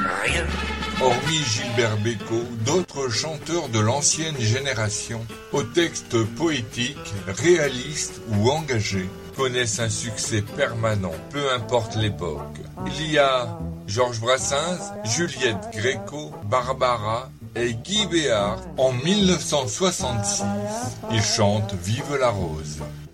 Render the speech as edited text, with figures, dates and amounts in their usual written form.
rien. Hormis Gilbert Bécaud, d'autres chanteurs de l'ancienne génération, aux textes poétiques, réalistes ou engagés, connaissent un succès permanent, peu importe l'époque. Il y a Georges Brassens, Juliette Gréco, Barbara et Guy Béard. En 1966, ils chantent Vive la rose.